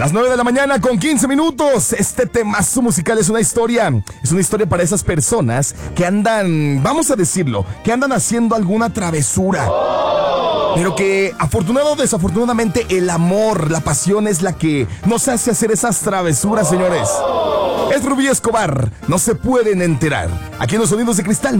Las 9 de la mañana con 15 minutos. Este temazo musical es una historia. Es una historia para esas personas que andan, vamos a decirlo, que andan haciendo alguna travesura. Pero que afortunado o desafortunadamente el amor, la pasión es la que nos hace hacer esas travesuras, señores. Es Rubí Escobar. No se pueden enterar. Aquí en los Sonidos de Cristal.